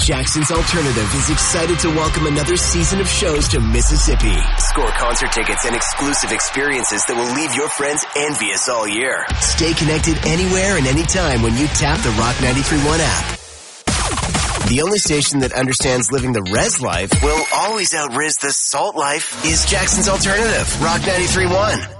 Jackson's Alternative is excited to welcome another season of shows to Mississippi. Score concert tickets and exclusive experiences that will leave your friends envious all year. Stay connected anywhere and anytime when you tap the Rock 93.1 app. The only station that understands living the res life will always out-ris the salt life is Jackson's Alternative, Rock 93.1.